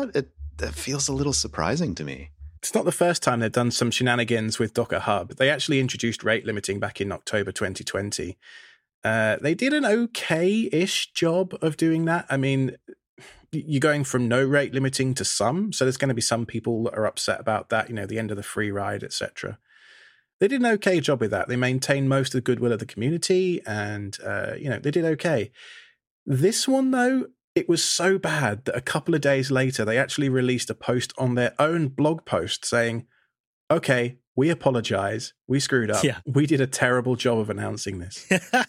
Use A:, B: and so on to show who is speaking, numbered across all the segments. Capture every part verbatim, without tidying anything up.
A: thought, it that feels a little surprising to me.
B: It's not the first time they've done some shenanigans with Docker Hub. They actually introduced rate limiting back in October twenty twenty. Uh, they did an okay-ish job of doing that. I mean, you're going from no rate limiting to some, so there's going to be some people that are upset about that, you know, the end of the free ride, et cetera. They did an okay job with that. They maintained most of the goodwill of the community, and, uh, you know, they did okay. This one, though, it was so bad that a couple of days later, they actually released a post on their own blog post saying, okay, we apologize. We screwed up.
C: Yeah.
B: We did a terrible job of announcing this.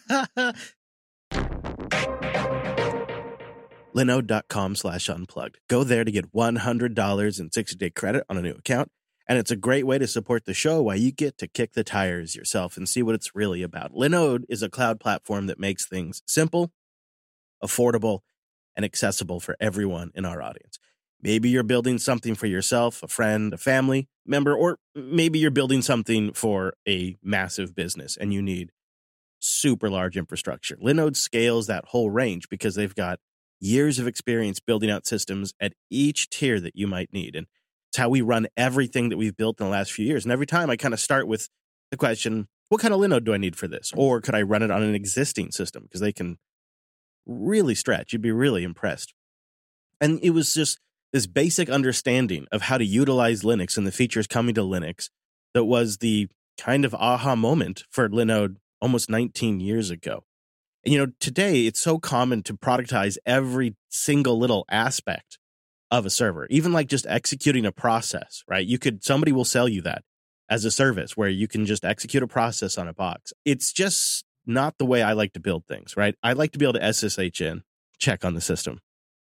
C: Linode.com slash unplugged. Go there to get one hundred dollars in sixty-day credit on a new account. And it's a great way to support the show while you get to kick the tires yourself and see what it's really about. Linode is a cloud platform that makes things simple, affordable, and accessible for everyone in our audience. Maybe you're building something for yourself, a friend, a family member, or maybe you're building something for a massive business and you need super large infrastructure. Linode scales that whole range because they've got years of experience building out systems at each tier that you might need. And it's how we run everything that we've built in the last few years. And every time I kind of start with the question, what kind of Linode do I need for this? Or could I run it on an existing system? Because they can really stretch. You'd be really impressed. And it was just this basic understanding of how to utilize Linux and the features coming to Linux that was the kind of aha moment for Linode almost nineteen years ago. And, you know, today it's so common to productize every single little aspect of a server, even like just executing a process, right? You could, somebody will sell you that as a service where you can just execute a process on a box. It's just not the way I like to build things, right? I like to be able to S S H in, check on the system.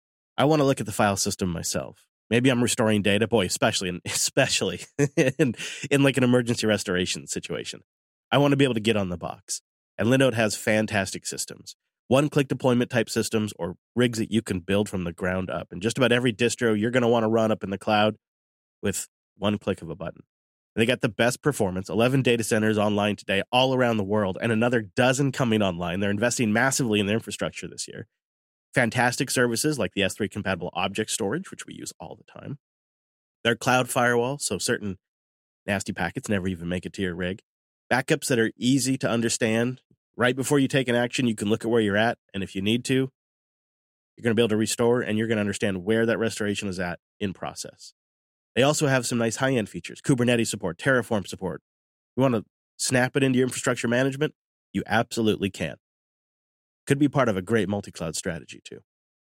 C: I want to look at the file system myself. Maybe I'm restoring data, boy, especially in, especially in, in like an emergency restoration situation. I want to be able to get on the box. And Linode has fantastic systems. One-click deployment type systems or rigs that you can build from the ground up. And just about every distro you're going to want to run up in the cloud with one click of a button. They got the best performance, eleven data centers online today all around the world, and another dozen coming online. They're investing massively in their infrastructure this year. Fantastic services like the S three compatible object storage, which we use all the time. Their cloud firewall, so certain nasty packets never even make it to your rig. Backups that are easy to understand. Right before you take an action, you can look at where you're at, and if you need to, you're going to be able to restore, and you're going to understand where that restoration is at in process. They also have some nice high-end features, Kubernetes support, Terraform support. You want to snap it into your infrastructure management? You absolutely can. Could be part of a great multi-cloud strategy, too.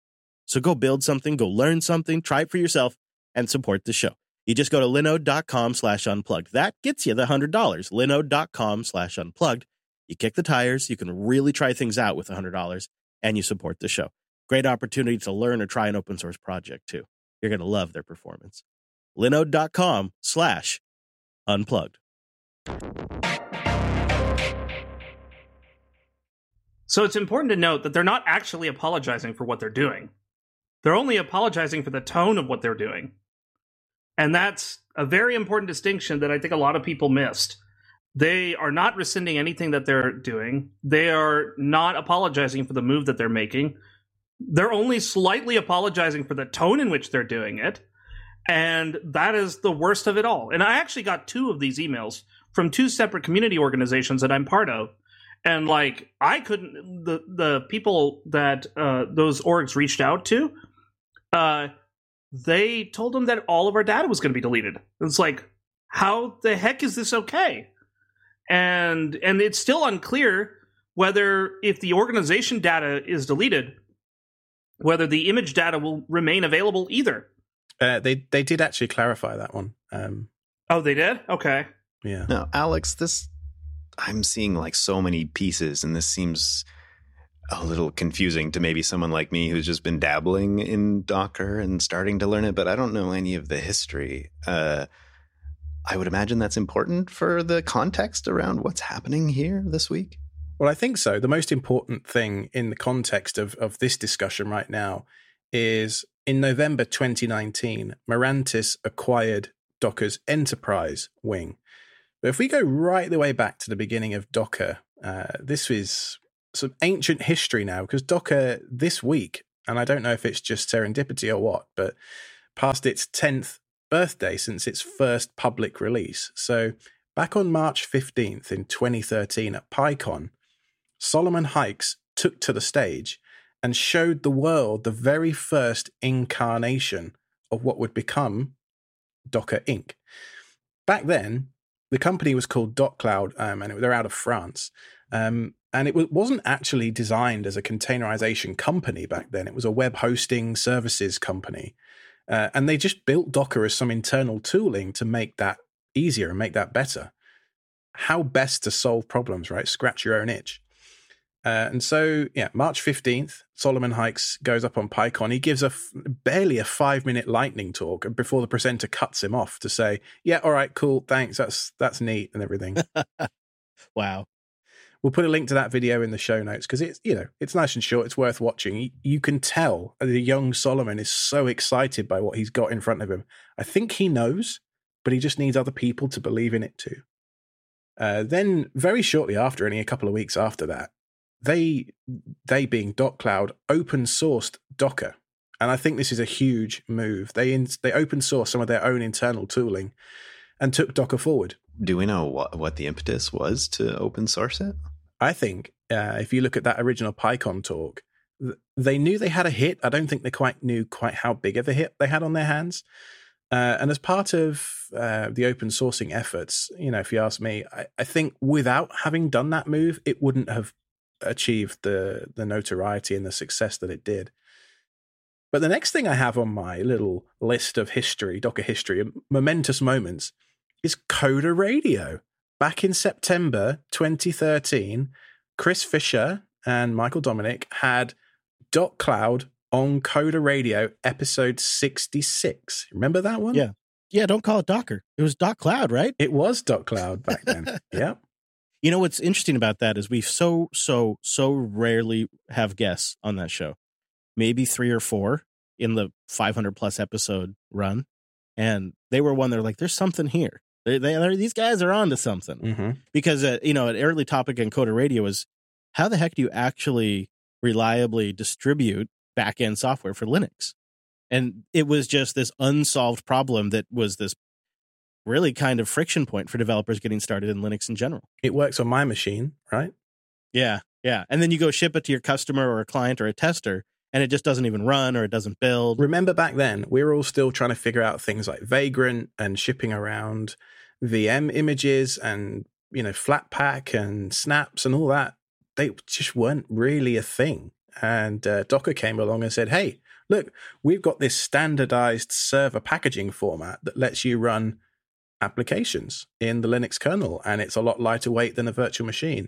C: So go build something, go learn something, try it for yourself, and support the show. You just go to linode.com slash unplugged. That gets you the one hundred dollars. Linode.com slash unplugged. You kick the tires, you can really try things out with one hundred dollars, and you support the show. Great opportunity to learn or try an open source project, too. You're going to love their performance. Linode.com slash unplugged.
D: So it's important to note that they're not actually apologizing for what they're doing. They're only apologizing for the tone of what they're doing. And that's a very important distinction that I think a lot of people missed. They are not rescinding anything that they're doing. They are not apologizing for the move that they're making. They're only slightly apologizing for the tone in which they're doing it. And that is the worst of it all. And I actually got two of these emails from two separate community organizations that I'm part of. And like, I couldn't, the, the people that uh, those orgs reached out to, uh, they told them that all of our data was going to be deleted. It's like, how the heck is this okay? And and it's still unclear whether if the organization data is deleted, whether the image data will remain available either.
B: Uh, they they did actually clarify that one. Um,
D: oh, they did? Okay.
B: Yeah.
A: No, Alex, this, I'm seeing like so many pieces, and this seems a little confusing to maybe someone like me who's just been dabbling in Docker and starting to learn it, but I don't know any of the history. Uh, I would imagine that's important for the context around what's happening here this week.
B: Well, I think so. The most important thing in the context of, of this discussion right now is in November twenty nineteen, Mirantis acquired Docker's enterprise wing. But if we go right the way back to the beginning of Docker, uh, this is some ancient history now, because Docker this week, and I don't know if it's just serendipity or what, but past its tenth birthday since its first public release. So back on March fifteenth in twenty thirteen at PyCon, Solomon Hykes took to the stage and showed the world the very first incarnation of what would become Docker Incorporated. Back then, the company was called DocCloud, um, and it, they're out of France. Um, and it w- wasn't actually designed as a containerization company back then. It was a web hosting services company. Uh, and they just built Docker as some internal tooling to make that easier and make that better. How best to solve problems, right? Scratch your own itch. Uh, and so, yeah, March fifteenth, Solomon Hykes goes up on PyCon. He gives a f- barely a five-minute lightning talk before the presenter cuts him off to say, yeah, all right, cool, thanks, that's that's neat and everything.
C: Wow.
B: We'll put a link to that video in the show notes because it's, you know, it's nice and short. It's worth watching. You, you can tell the young Solomon is so excited by what he's got in front of him. I think he knows, but he just needs other people to believe in it too. Uh, then very shortly after, only a couple of weeks after that, They, they being DocCloud, open sourced Docker, and I think this is a huge move. They in, they open sourced some of their own internal tooling and took Docker forward.
A: Do we know what, what the impetus was to open source it?
B: I think uh, if you look at that original PyCon talk, th- they knew they had a hit. I don't think they quite knew quite how big of a hit they had on their hands. Uh, and as part of uh, the open sourcing efforts, you know, if you ask me, I, I think without having done that move, it wouldn't have achieved the the notoriety and the success that it did. But the next thing I have on my little list of history, Docker history, momentous moments, is Coder Radio. Back in September twenty thirteen, Chris Fisher and Michael Dominic had DocCloud on Coder Radio, episode sixty-six. Remember that one?
C: Yeah. Yeah, don't call it Docker. It was DocCloud, right?
B: It was DocCloud back then. Yeah.
C: You know, what's interesting about that is we so, so, so rarely have guests on that show. Maybe three or four in the five hundred plus episode run. And they were one, they're like, there's something here. They, they, they're, these guys are onto something.
B: Mm-hmm.
C: Because, uh, you know, an early topic in Coder Radio was how the heck do you actually reliably distribute back-end software for Linux? And it was just this unsolved problem that was this really kind of friction point for developers getting started in Linux in general.
B: It works on my machine, right?
C: Yeah, yeah. And then you go ship it to your customer or a client or a tester, and it just doesn't even run or it doesn't build.
B: Remember back then, we were all still trying to figure out things like Vagrant and shipping around V M images and, you know, Flatpak and snaps and all that. They just weren't really a thing. And uh, Docker came along and said, hey, look, we've got this standardized server packaging format that lets you run applications in the Linux kernel, and it's a lot lighter weight than a virtual machine.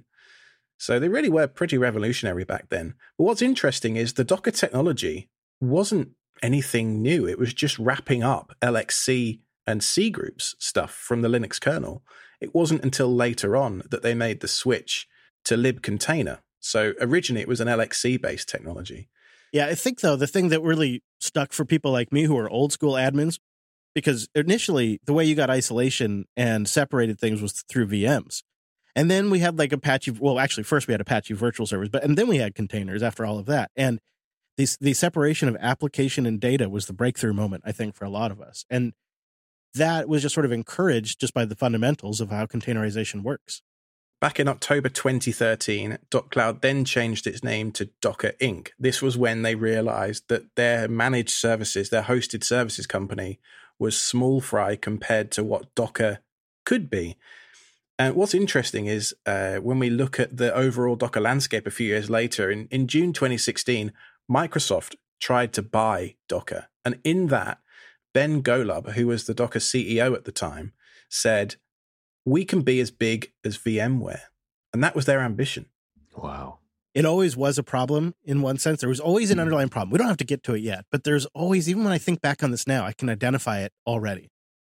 B: So they really were pretty revolutionary back then. But what's interesting is the Docker technology wasn't anything new. It was just wrapping up L X C and C groups stuff from the Linux kernel. It wasn't until later on that they made the switch to libcontainer. So originally it was an L X C-based technology.
C: Yeah, I think, though, the thing that really stuck for people like me who are old school admins, because initially the way you got isolation and separated things was through V Ms. And then we had like Apache, well, actually first we had Apache virtual servers, but and then we had containers after all of that. And this, the separation of application and data was the breakthrough moment, I think, for a lot of us. And that was just sort of encouraged just by the fundamentals of how containerization works.
B: Back in October twenty thirteen, DocCloud then changed its name to Docker Incorporated. This was when they realized that their managed services, their hosted services company, was small fry compared to what Docker could be. And what's interesting is uh, when we look at the overall Docker landscape a few years later, in, in June twenty sixteen, Microsoft tried to buy Docker. And in that, Ben Golub, who was the Docker C E O at the time, said, we can be as big as VMware. And that was their ambition.
A: Wow.
C: It always was a problem in one sense. There was always an underlying problem. We don't have to get to it yet, but there's always, even when I think back on this now, I can identify it already.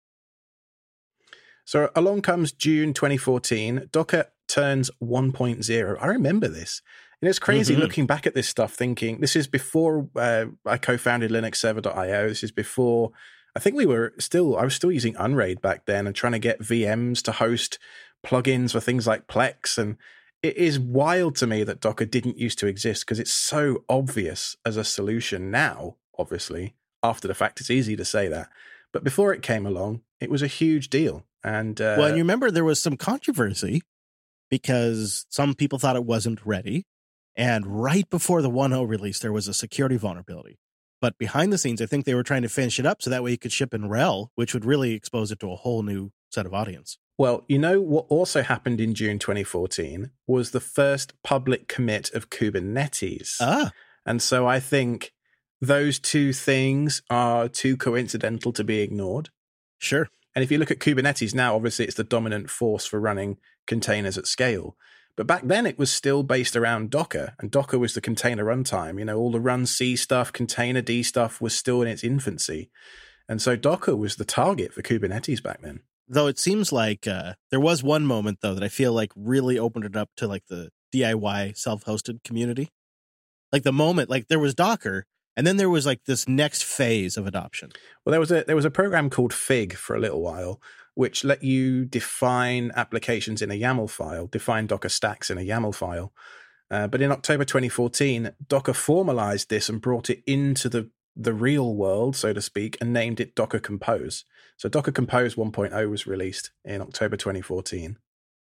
B: So along comes June twenty fourteen, Docker turns one point oh. I remember this. And it's crazy mm-hmm. looking back at this stuff, thinking this is before uh, I co-founded Linux Server dot io. This is before, I think we were still, I was still using Unraid back then and trying to get V Ms to host plugins for things like Plex. And it is wild to me that Docker didn't used to exist because it's so obvious as a solution now, obviously. after the fact, it's easy to say that. But before it came along, it was a huge deal. And uh,
C: well, and you remember there was some controversy because some people thought it wasn't ready. And right before the one point oh release, there was a security vulnerability. But behind the scenes, I think they were trying to finish it up so that way you could ship in R H E L, which would really expose it to a whole new set of audience.
B: Well, you know what also happened in June twenty fourteen was the first public commit of Kubernetes.
C: Ah.
B: And so I think those two things are too coincidental to be ignored.
C: Sure.
B: And if you look at Kubernetes now, obviously it's the dominant force for running containers at scale. But back then it was still based around Docker, and Docker was the container runtime. You know, all the run C stuff, container D stuff was still in its infancy. And so Docker was the target for Kubernetes back then.
C: Though it seems like uh, there was one moment, though, that I feel like really opened it up to like the D I Y self-hosted community. Like the moment, like there was Docker, and then there was like this next phase of adoption.
B: Well, there was a there was a program called Fig for a little while, which let you define applications in a YAML file, define Docker stacks in a YAML file. Uh, but in October twenty fourteen, Docker formalized this and brought it into the, the real world, so to speak, and named it Docker Compose. So Docker Compose one point oh was released in October twenty fourteen.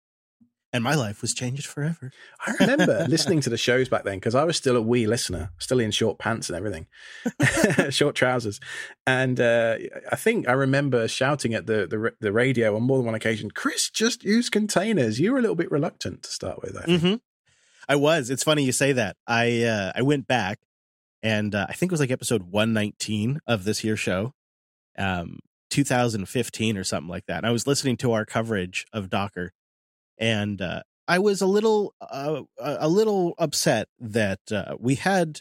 C: And my life was changed forever.
B: I remember listening to the shows back then because I was still a wee listener, still in short pants and everything, short trousers. And uh, I think I remember shouting at the, the the radio on more than one occasion, Chris, just use containers. You were a little bit reluctant to start with, I think.
C: Mm-hmm. I was. It's funny you say that. I uh, I went back and uh, I think it was like episode one nineteen of this here show, um, two thousand fifteen or something like that. And I was listening to our coverage of Docker. And uh, I was a little, uh, a little upset that uh, we had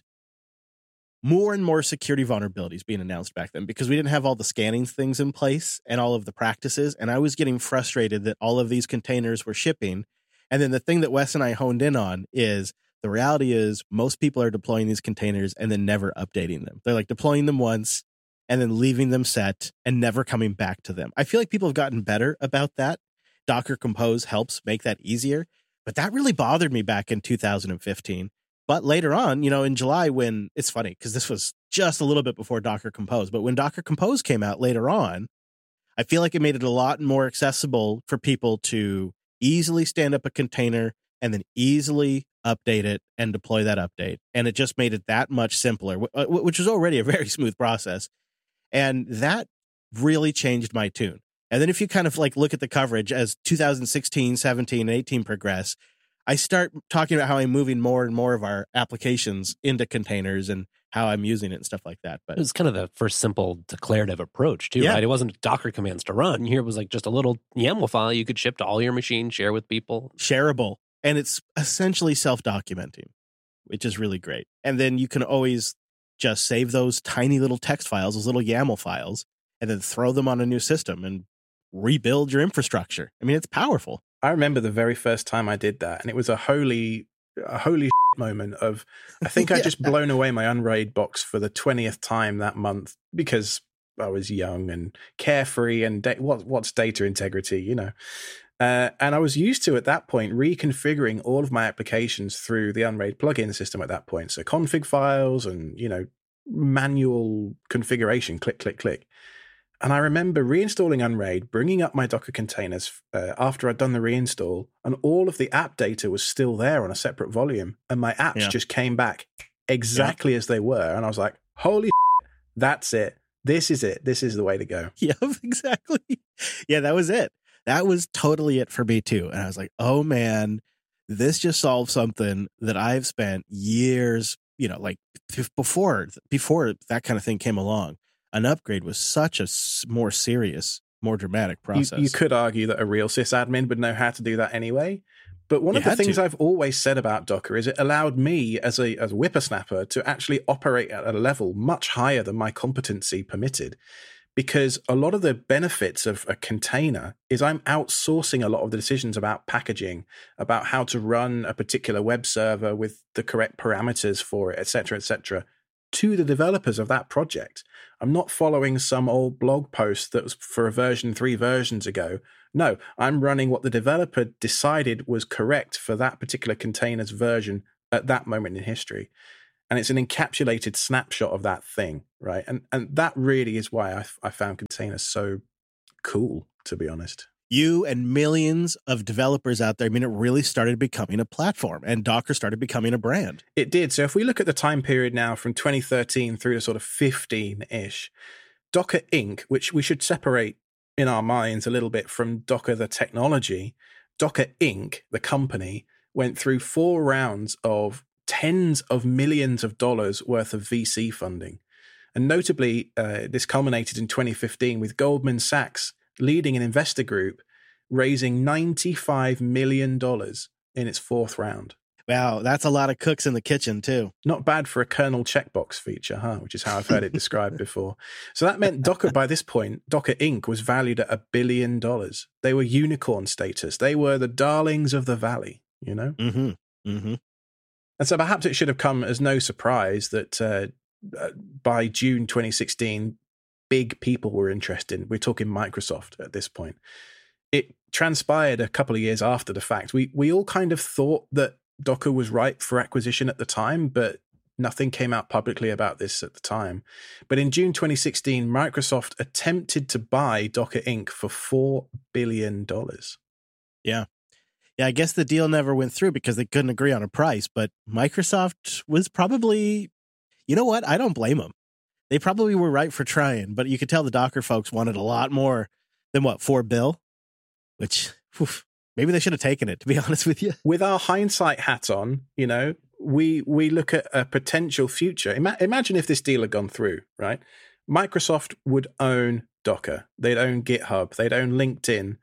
C: more and more security vulnerabilities being announced back then because we didn't have all the scanning things in place and all of the practices. And I was getting frustrated that all of these containers were shipping. And then the thing that Wes and I honed in on is the reality is most people are deploying these containers and then never updating them. They're like deploying them once and then leaving them set and never coming back to them. I feel like people have gotten better about that. Docker Compose helps make that easier, but that really bothered me back in two thousand fifteen. But later on, you know, in July, when it's funny because this was just a little bit before Docker Compose, but when Docker Compose came out later on, I feel like it made it a lot more accessible for people to easily stand up a container and then easily update it and deploy that update. And it just made it that much simpler, which was already a very smooth process. And that really changed my tune. And then if you kind of like look at the coverage as two thousand sixteen, seventeen, and eighteen progress, I start talking about how I'm moving more and more of our applications into containers and how I'm using it and stuff like that. But
E: it was kind of the first simple declarative approach too,
C: yeah.
E: right? It wasn't Docker commands to run. Here it was like just a little YAML file you could ship to all your machines, share with people.
C: Shareable. And it's essentially self-documenting, which is really great. And then you can always just save those tiny little text files, those little YAML files, and then throw them on a new system and rebuild your infrastructure. I mean, it's powerful.
B: I remember the very first time I did that, and it was a holy, a holy moment of, I think I
C: yeah.
B: just blown away my Unraid box for the twentieth time that month because I was young and carefree and da- what, what's data integrity, you know? Uh, and I was used to, at that point, reconfiguring all of my applications through the Unraid plugin system at that point. So config files and, you know, manual configuration, click, click, click. And I remember reinstalling Unraid, bringing up my Docker containers uh, after I'd done the reinstall, and all of the app data was still there on a separate volume. And my apps
C: yeah.
B: just came back exactly yeah. as they were. And I was like, holy shit, that's it. This is it. This is the way to go.
C: Yeah, exactly. Yeah, that was it. That was totally it for me too. And I was like, oh man, this just solved something that I've spent years, you know, like before, before that kind of thing came along. An upgrade was such a more serious, more dramatic process.
B: You, you could argue that a real sysadmin would know how to do that anyway. But one
C: you
B: of the things
C: to.
B: I've always said about Docker is it allowed me as a, as a whippersnapper to actually operate at a level much higher than my competency permitted. Because a lot of the benefits of a container is I'm outsourcing a lot of the decisions about packaging, about how to run a particular web server with the correct parameters for it, et cetera, et cetera, to the developers of that project. I'm not following some old blog post that was for a version three versions ago. No, I'm running what the developer decided was correct for that particular container's version at that moment in history. and it's an encapsulated snapshot of that thing, right? And and that really is why I, I found containers so cool, to be honest.
C: You and millions of developers out there, I mean, it really started becoming a platform, and Docker started becoming a brand.
B: It did. So if we look at the time period now from twenty thirteen through to sort of fifteen-ish, Docker Incorporated, which we should separate in our minds a little bit from Docker the technology, Docker Incorporated, the company, went through four rounds of tens of millions of dollars worth of V C funding. And notably, uh, this culminated in twenty fifteen with Goldman Sachs leading an investor group raising ninety-five million dollars in its fourth round.
C: Wow, that's a lot of cooks in the kitchen, too.
B: Not bad for a kernel checkbox feature, huh? Which is how I've heard it described before. So that meant Docker, by this point, Docker Incorporated was valued at a billion dollars. They were unicorn status. They were the darlings of the valley, you know?
C: Mm-hmm. Mm-hmm.
B: And so perhaps it should have come as no surprise that uh, by June twenty sixteen, big people were interested. We're talking Microsoft at this point. It transpired a couple of years after the fact. We we all kind of thought that Docker was ripe for acquisition at the time, but nothing came out publicly about this at the time. But in June twenty sixteen, Microsoft attempted to buy Docker Incorporated for four billion dollars.
C: Yeah. Yeah, I guess the deal never went through because they couldn't agree on a price, but Microsoft was probably, you know what? I don't blame them. They probably were right for trying, but you could tell the Docker folks wanted a lot more than what, four bill? Which, whew, maybe they should have taken it, to be honest with you.
B: With our hindsight hat on, you know, we we look at a potential future. Ima- imagine if this deal had gone through, right? Microsoft would own Docker. They'd own GitHub. They'd own LinkedIn.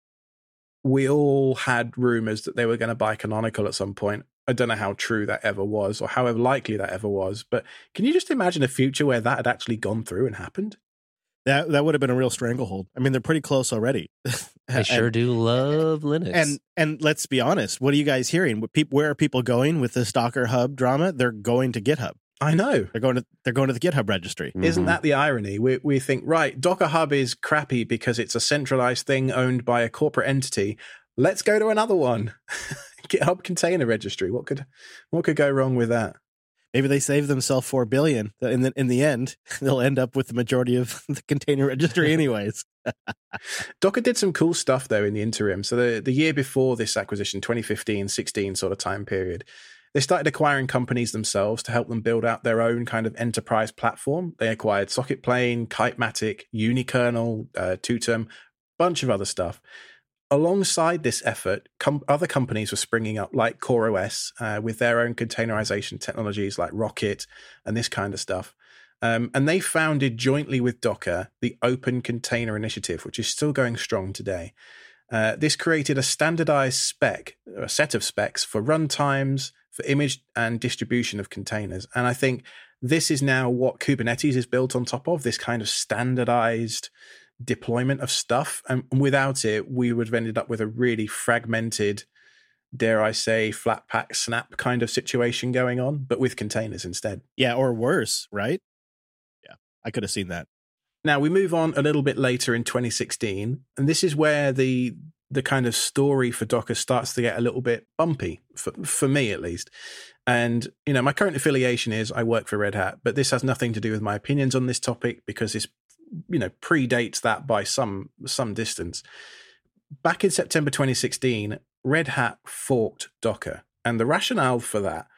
B: We all had rumors that they were going to buy Canonical at some point. I don't know how true that ever was or however likely that ever was, but can you just imagine a future where that had actually gone through and happened?
C: That that would have been a real stranglehold. I mean, they're pretty close already.
E: I sure do love Linux.
C: And and let's be honest, what are you guys hearing? What peop- where are people going with this Docker Hub drama? They're going to GitHub.
B: I know.
C: They're going to they're going to the GitHub registry.
B: Mm-hmm. Isn't that the irony? We we think, right, Docker Hub is crappy because it's a centralized thing owned by a corporate entity. Let's go to another one. GitHub Container Registry. What could what could go wrong with that?
C: Maybe they save themselves four billion. In the in the end, they'll end up with the majority of the container registry, anyways.
B: Docker did some cool stuff though in the interim. So the the year before this acquisition, twenty fifteen, sixteen sort of time period, they started acquiring companies themselves to help them build out their own kind of enterprise platform. They acquired Socketplane, Kitematic, Unikernel, uh, Tutum, bunch of other stuff. Alongside this effort, com- other companies were springing up like CoreOS uh, with their own containerization technologies like Rocket and this kind of stuff. Um, and they founded jointly with Docker the Open Container Initiative, which is still going strong today. Uh, this created a standardized spec, a set of specs for runtimes, for image and distribution of containers. And I think this is now what Kubernetes is built on top of, this kind of standardized deployment of stuff. And without it, we would have ended up with a really fragmented, dare I say, flat pack snap kind of situation going on, but with containers instead.
C: Yeah, or worse, right? Yeah, I could have seen that.
B: Now we move on a little bit later in twenty sixteen, and this is where the the kind of story for Docker starts to get a little bit bumpy, for, for me at least. And, you know, my current affiliation is I work for Red Hat, but this has nothing to do with my opinions on this topic because this, you know, predates that by some some distance. Back in September twenty sixteen, Red Hat forked Docker. And the rationale for that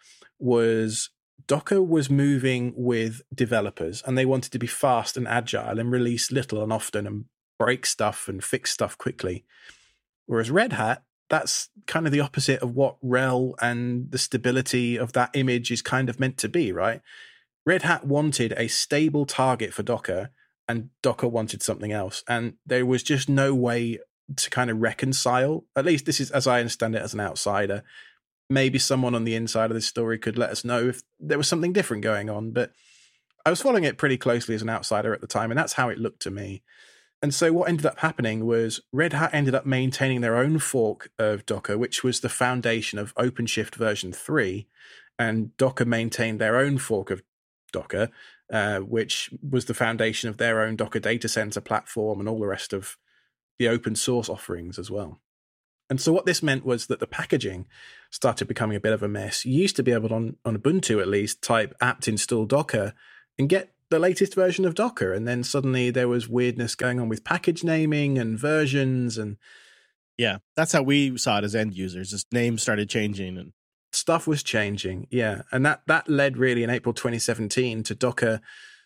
B: was Docker was moving with developers and they wanted to be fast and agile and release little and often and break stuff and fix stuff quickly. Whereas Red Hat, that's kind of the opposite of what R H E L and the stability of that image is kind of meant to be, right? Red Hat wanted a stable target for Docker and Docker wanted something else. And there was just no way to kind of reconcile. At least this is as I understand it as an outsider. Maybe someone on the inside of this story could let us know if there was something different going on. But I was following it pretty closely as an outsider at the time, and that's how it looked to me. And so what ended up happening was Red Hat ended up maintaining their own fork of Docker, which was the foundation of OpenShift version three. And Docker maintained their own fork of Docker, uh, which was the foundation of their own Docker data center platform and all the rest of the open source offerings as well. And so what this meant was that the packaging started becoming a bit of a mess. You used to be able to, on, on Ubuntu at least, type apt install Docker and get the latest version of Docker. And then suddenly there was weirdness going on with package naming and versions. And
C: yeah, that's how we saw it as end users. Just names started changing and
B: stuff was changing. Yeah. And that, that led really in April twenty seventeen to Docker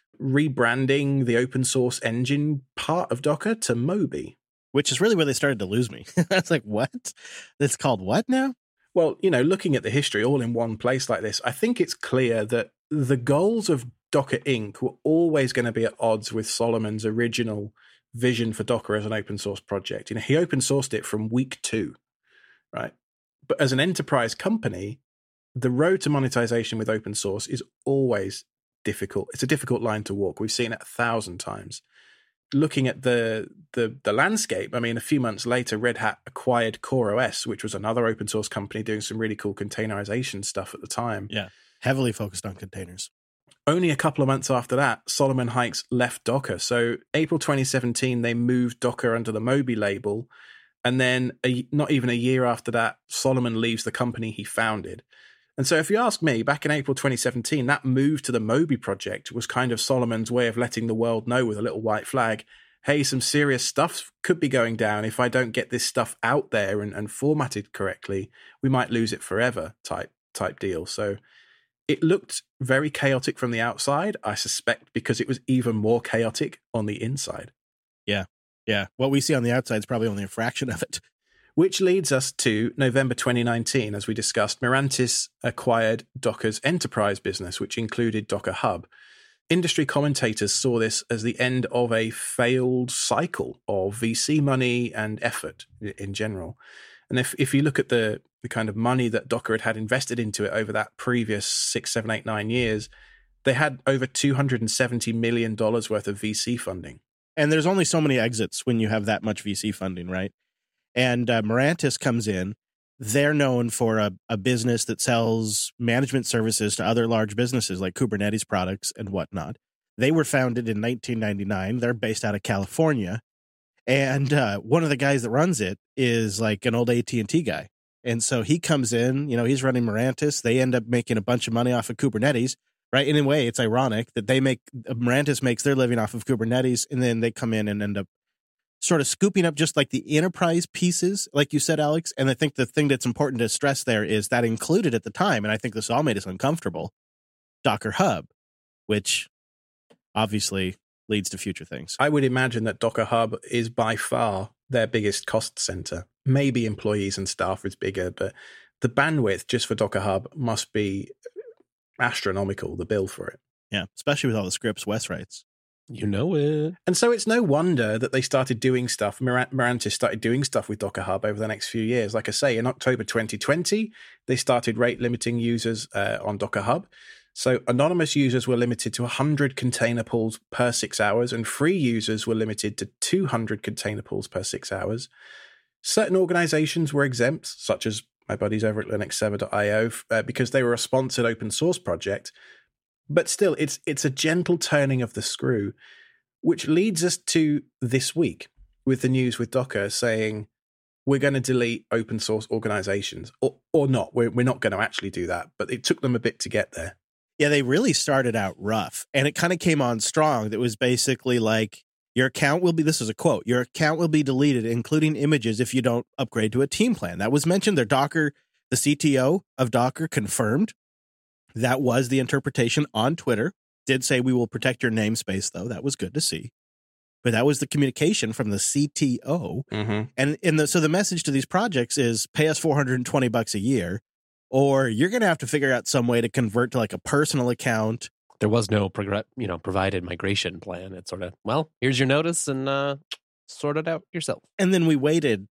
B: rebranding the open source engine part of Docker to Moby.
C: Which is really where they started to lose me. I was like, what? It's called what now?
B: Well, you know, looking at the history all in one place like this, I think it's clear that the goals of Docker Incorporated were always going to be at odds with Solomon's original vision for Docker as an open source project. You know, he open sourced it from week two, right? But as an enterprise company, the road to monetization with open source is always difficult. It's a difficult line to walk. We've seen it a thousand times. Looking at the, the the landscape, I mean, a few months later, Red Hat acquired CoreOS, which was another open source company doing some really cool containerization stuff at the time.
C: Yeah, heavily focused on containers.
B: Only a couple of months after that, Solomon Hykes left Docker. So April twenty seventeen, they moved Docker under the Moby label. And then a, not even a year after that, Solomon leaves the company he founded. And so if you ask me, back in April twenty seventeen, that move to the Moby project was kind of Solomon's way of letting the world know with a little white flag, hey, some serious stuff could be going down. If I don't get this stuff out there and, and formatted correctly, we might lose it forever type type deal. So it looked very chaotic from the outside, I suspect, because it was even more chaotic on the inside.
C: Yeah, yeah. What we see on the outside is probably only a fraction of it.
B: Which leads us to November twenty nineteen. As we discussed, Mirantis acquired Docker's enterprise business, which included Docker Hub. Industry commentators saw this as the end of a failed cycle of V C money and effort in general. And if, if you look at the, the kind of money that Docker had had invested into it over that previous six, seven, eight, nine years, they had over two hundred seventy million dollars worth of V C funding.
C: And there's only so many exits when you have that much V C funding, right? And uh, Mirantis comes in. They're known for a, a business that sells management services to other large businesses like Kubernetes products and whatnot. They were founded in nineteen ninety-nine. They're based out of California. And uh, one of the guys that runs it is like an old A T and T guy. And so he comes in, you know, he's running Mirantis. They end up making a bunch of money off of Kubernetes, right? In a way, it's ironic that they make, Mirantis makes their living off of Kubernetes, and then they come in and end up sort of scooping up just like the enterprise pieces, like you said, Alex. And I think the thing that's important to stress there is that included at the time, and I think this all made us uncomfortable, Docker Hub, which obviously leads to future things.
B: I would imagine that Docker Hub is by far their biggest cost center. Maybe employees and staff is bigger, but the bandwidth just for Docker Hub must be astronomical, the bill for it.
C: Yeah, especially with all the scripts Wes writes.
E: You know it.
B: And so it's no wonder that they started doing stuff. Mir- Mirantis started doing stuff with Docker Hub over the next few years. Like I say, in October twenty twenty, they started rate limiting users uh, on Docker Hub. So anonymous users were limited to one hundred container pools per six hours, and free users were limited to two hundred container pools per six hours. Certain organizations were exempt, such as my buddies over at Linux Server dot io, uh, because they were a sponsored open source project. But still, it's it's a gentle turning of the screw, which leads us to this week with the news with Docker saying we're going to delete open source organizations, or or not. We're we're not going to actually do that, but it took them a bit to get there.
C: Yeah, they really started out rough, and it kind of came on strong. That was basically like, your account will be, this is a quote, your account will be deleted, including images, if you don't upgrade to a team plan. That was mentioned there. Docker, the C T O of Docker confirmed that was the interpretation on Twitter. Did say we will protect your namespace, though. That was good to see. But that was the communication from the C T O.
B: Mm-hmm.
C: And in the so the message to these projects is pay us four hundred twenty bucks a year, or you're going to have to figure out some way to convert to like a personal account.
E: There was no progr- you know, provided migration plan. It's sort of, well, here's your notice and uh, sort it out yourself.
C: And then we waited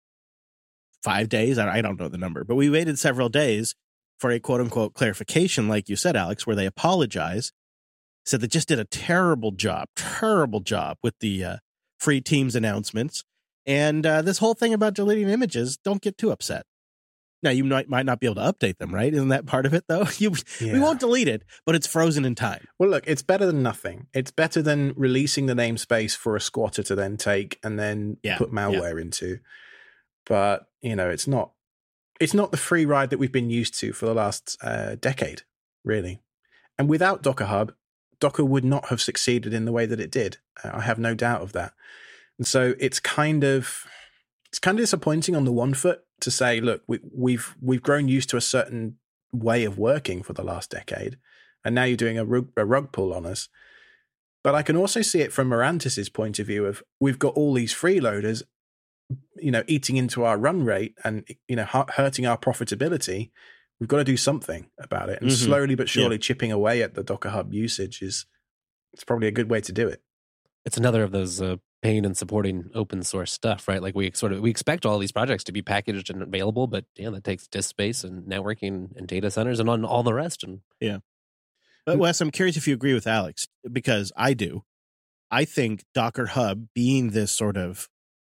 C: five days. I don't know the number, but we waited several days for a quote unquote clarification, like you said, Alex, where they apologize. Said they just did a terrible job, terrible job with the uh, free teams announcements. And uh, this whole thing about deleting images, don't get too upset. Now, you might, might not be able to update them, right? Isn't that part of it, though? You,
B: Yeah.
C: We won't delete it, but it's frozen in time.
B: Well, look, it's better than nothing. It's better than releasing the namespace for a squatter to then take and then
C: Yeah,
B: put malware into. but you know, it's not it's not the free ride that we've been used to for the last uh, decade, really. And without Docker Hub, Docker would not have succeeded in the way that it did. Uh, I have no doubt of that. And so it's kind of it's kind of disappointing on the one foot to say, look, we, we've we've grown used to a certain way of working for the last decade, and now you're doing a rug, a rug pull on us. But I can also see it from Mirantis's point of view of we've got all these freeloaders, you know, eating into our run rate and, you know, hurting our profitability. We've got to do something about it. And mm-hmm. slowly but surely yeah. chipping away at the Docker Hub usage is it's probably a good way to do it.
E: It's another of those uh, paying and supporting open source stuff, right? Like we sort of, we expect all these projects to be packaged and available, but yeah, that takes disk space and networking and data centers and on all the rest. And
C: yeah. But Wes, I'm curious if you agree with Alex, because I do. I think Docker Hub being this sort of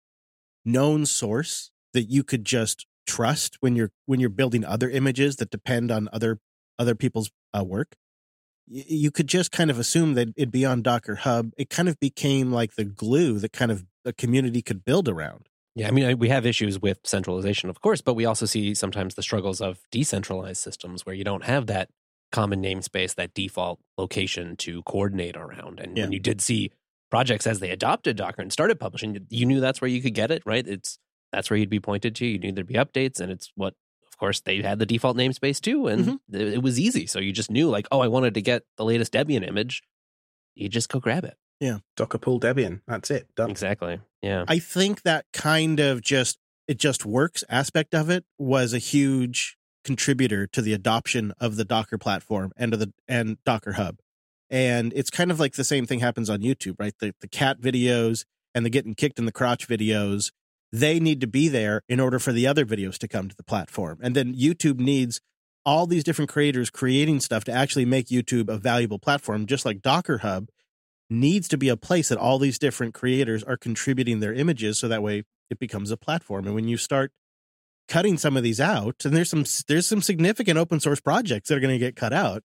C: known source that you could just trust when you're when you're building other images that depend on other other people's uh, work, y- you could just kind of assume that it'd be on Docker Hub. It kind of became like the glue that kind of a community could build around.
E: Yeah, I mean, we have issues with centralization, of course, but we also see sometimes the struggles of decentralized systems where you don't have that common namespace, that default location to coordinate around. And yeah. when you did see projects as they adopted Docker and started publishing, you knew that's where you could get it, right? It's that's where you'd be pointed to. You knew there'd be updates, and it's what, of course, they had the default namespace too, and mm-hmm. it, it was easy. So you just knew, like, oh, I wanted to get the latest Debian image. You just go grab it.
B: Yeah, Docker pull Debian. That's it. Done.
E: Exactly. Yeah.
C: I think that kind of just it just works aspect of it was a huge contributor to the adoption of the Docker platform and of the and Docker Hub. And it's kind of like the same thing happens on YouTube, right? The the cat videos and the getting kicked in the crotch videos, they need to be there in order for the other videos to come to the platform. And then YouTube needs all these different creators creating stuff to actually make YouTube a valuable platform, just like Docker Hub needs to be a place that all these different creators are contributing their images, so that way it becomes a platform. And when you start cutting some of these out, and there's some there's some significant open source projects that are going to get cut out,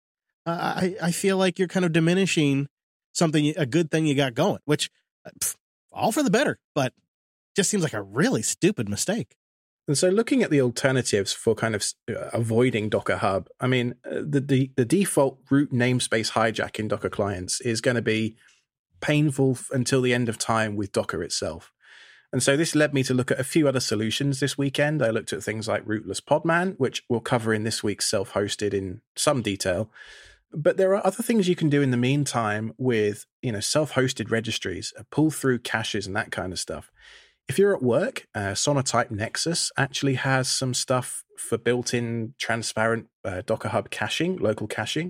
C: uh, I I feel like you're kind of diminishing something, a good thing you got going, which pff, all for the better, but just seems like a really stupid mistake.
B: And so looking at the alternatives for kind of avoiding Docker Hub, I mean, the, the, the default root namespace hijack in Docker clients is going to be painful until the end of time with Docker itself. And so this led me to look at a few other solutions this weekend. I looked at things like Rootless Podman, which we'll cover in this week's Self-Hosted in some detail. But there are other things you can do in the meantime with, you know, self-hosted registries, pull through caches and that kind of stuff. If you're at work, uh, Sonatype Nexus actually has some stuff for built-in transparent uh, Docker Hub caching, local caching.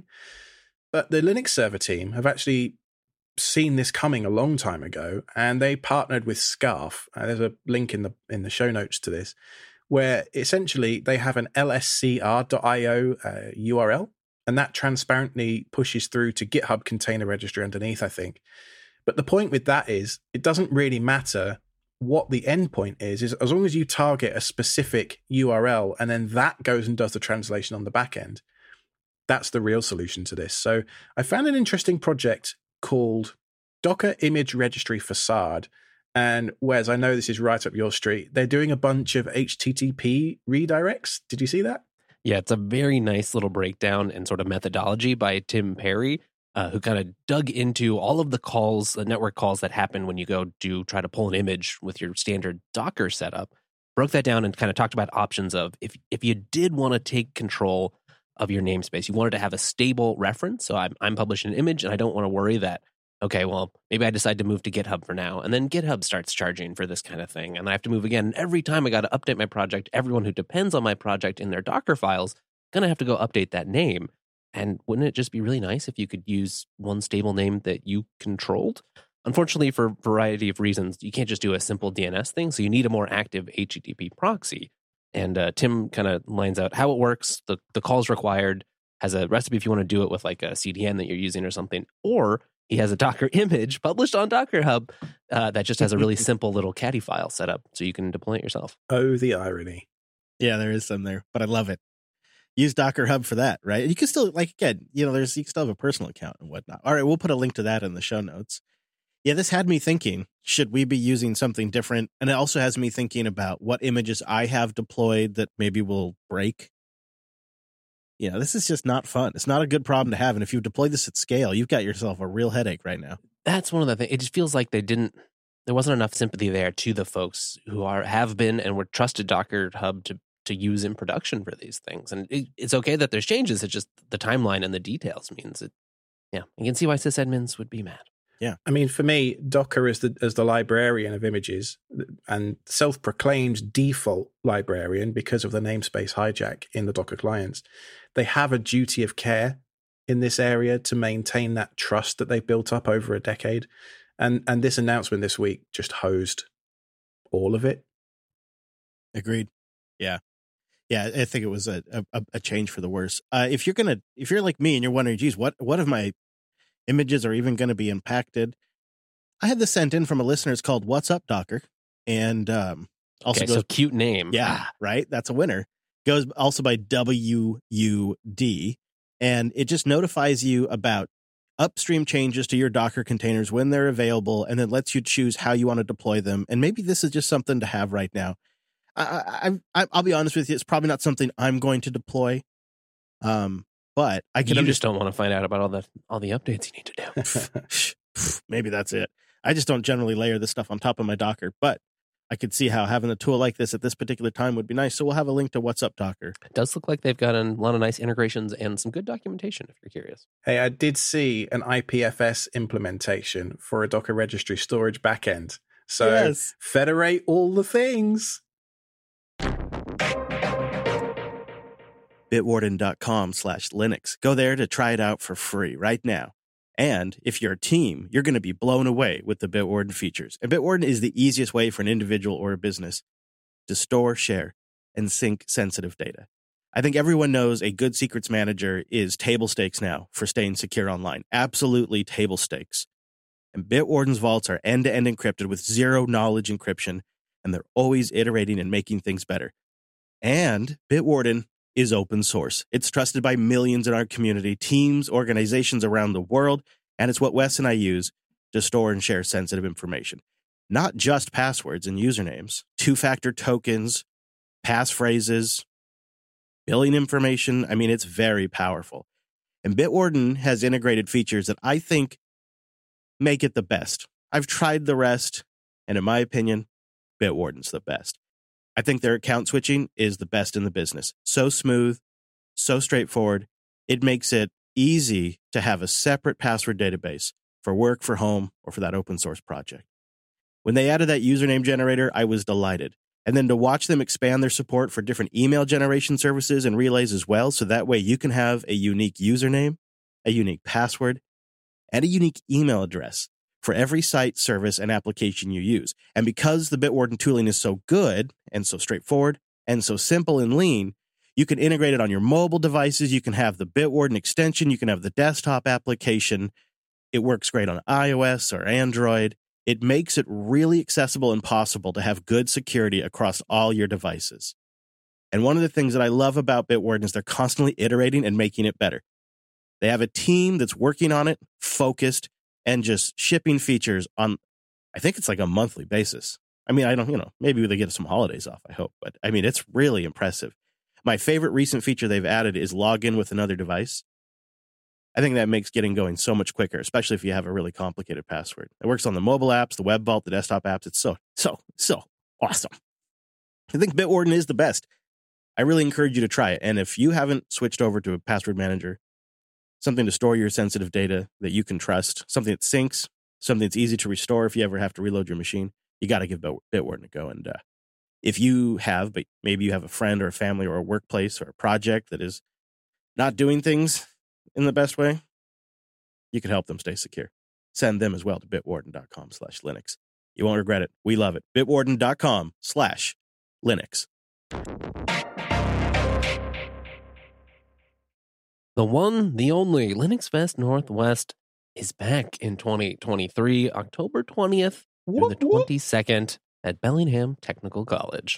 B: But the Linux server team have actually seen this coming a long time ago, and they partnered with Scarf. Uh, there's a link in the in the show notes to this, where essentially they have an L S C R dot I O uh, U R L, and that transparently pushes through to GitHub Container Registry underneath, I think. But the point with that is it doesn't really matter what the endpoint is, is as long as you target a specific U R L and then that goes and does the translation on the back end, that's the real solution to this. So I found an interesting project called Docker Image Registry Facade. And Wes, I know this is right up your street. They're doing a bunch of H T T P redirects. Did you see that?
E: Yeah, it's a very nice little breakdown and sort of methodology by Tim Perry, Uh, who kind of dug into all of the calls, the network calls that happen when you go to try to pull an image with your standard Docker setup, broke that down and kind of talked about options of if if you did want to take control of your namespace, you wanted to have a stable reference. So I'm, I'm publishing an image and I don't want to worry that, okay, well, maybe I decide to move to GitHub for now. And then GitHub starts charging for this kind of thing. And I have to move again. And every time I got to update my project, everyone who depends on my project in their Docker files, going to have to go update that name. And wouldn't it just be really nice if you could use one stable name that you controlled? Unfortunately, for a variety of reasons, you can't just do a simple D N S thing. So you need a more active H T T P proxy. And uh, Tim kind of lines out how it works, the, the calls required, has a recipe if you want to do it with like a C D N that you're using or something. Or he has a Docker image published on Docker Hub uh, that just has a really simple little caddy file set up so you can deploy it yourself.
B: Oh, the irony.
C: Yeah, there is some there, but I love it. Use Docker Hub for that, right? You can still, like, again, you know, there's, you can still have a personal account and whatnot. All right, we'll put a link to that in the show notes. Yeah, this had me thinking, should we be using something different? And it also has me thinking about what images I have deployed that maybe will break. You know, this is just not fun. It's not a good problem to have. And if you deploy this at scale, you've got yourself a real headache right now.
E: That's one of the things. It just feels like they didn't, there wasn't enough sympathy there to the folks who are, have been and were trusted Docker Hub to, to use in production for these things. And it, it's okay that there's changes. It's just the timeline and the details means it. Yeah. You can see why sysadmins would be mad.
B: Yeah. I mean, for me, Docker is the as the librarian of images and self-proclaimed default librarian because of the namespace hijack in the Docker clients. They have a duty of care in this area to maintain that trust that they've built up over a decade. And and this announcement this week just hosed all of it.
C: Agreed. Yeah. Yeah, I think it was a a, a change for the worse. Uh, if you're gonna, if you're like me and you're wondering, geez, what what of my images are even going to be impacted? I had this sent in from a listener. It's called "What's Up, Docker," and um, also
E: okay,
C: goes
E: so cute name.
C: Yeah, right. That's a winner. Goes also by W U D, and it just notifies you about upstream changes to your Docker containers when they're available, and then lets you choose how you want to deploy them. And maybe this is just something to have right now. I, I, I I'll be honest with you, it's probably not something I'm going to deploy. Um, but I can
E: You
C: understand.
E: just don't want to find out about all the all the updates you need to do.
C: Maybe that's it. I just don't generally layer this stuff on top of my Docker, but I could see how having a tool like this at this particular time would be nice. So we'll have a link to What's Up, Docker.
E: It does look like they've got a lot of nice integrations and some good documentation if you're curious.
B: Hey, I did see an I P F S implementation for a Docker registry storage backend. So
C: Yes.
B: federate all the things.
C: Bitwarden.com slash Linux. Go there to try it out for free right now. And if you're a team, you're going to be blown away with the Bitwarden features. And Bitwarden is the easiest way for an individual or a business to store, share, and sync sensitive data. I think everyone knows a good secrets manager is table stakes now for staying secure online. Absolutely table stakes. And Bitwarden's vaults are end-to-end encrypted with zero knowledge encryption, and they're always iterating and making things better. And Bitwarden is open source. It's trusted by millions in our community, teams, organizations around the world, and it's what Wes and I use to store and share sensitive information. Not just passwords and usernames, two-factor tokens, passphrases, billing information. I mean, it's very powerful. And Bitwarden has integrated features that I think make it the best. I've tried the rest, and in my opinion, Bitwarden's the best. I think their account switching is the best in the business. So smooth, so straightforward. It makes it easy to have a separate password database for work, for home, or for that open source project. When they added that username generator, I was delighted. And then to watch them expand their support for different email generation services and relays as well, so that way you can have a unique username, a unique password, and a unique email address for every site, service, and application you use. And because the Bitwarden tooling is so good and so straightforward and so simple and lean, you can integrate it on your mobile devices. You can have the Bitwarden extension. You can have the desktop application. It works great on iOS or Android. It makes it really accessible and possible to have good security across all your devices. And one of the things that I love about Bitwarden is they're constantly iterating and making it better. They have a team that's working on it, focused, and just shipping features on, I think it's like a monthly basis. I mean, I don't, you know, maybe they get some holidays off, I hope. But I mean, it's really impressive. My favorite recent feature they've added is log in with another device. I think that makes getting going so much quicker, especially if you have a really complicated password. It works on the mobile apps, the web vault, the desktop apps. It's so, so, so awesome. I think Bitwarden is the best. I really encourage you to try it. And if you haven't switched over to a password manager, something to store your sensitive data that you can trust, something that syncs, something that's easy to restore if you ever have to reload your machine, you got to give Bitwarden a go. And uh, if you have, but maybe you have a friend or a family or a workplace or a project that is not doing things in the best way, you can help them stay secure. Send them as well to bitwarden.com slash Linux. You won't regret it. We love it. Bitwarden.com slash Linux.
E: The one, the only Linux Fest Northwest is back in twenty twenty-three, October twentieth through the twenty-second at Bellingham Technical College.